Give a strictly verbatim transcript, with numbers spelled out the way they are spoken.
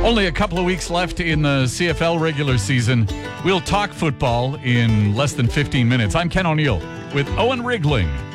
Only a couple of weeks left in the C F L regular season. We'll talk football in less than fifteen minutes. I'm Ken O'Neill with Owen Rigling.